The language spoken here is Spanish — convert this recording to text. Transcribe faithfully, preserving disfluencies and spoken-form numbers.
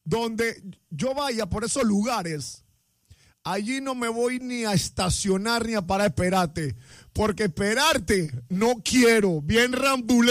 donde yo vaya por esos lugares, allí no me voy ni a estacionar ni a parar a esperarte, porque esperarte no quiero, bien rambulé.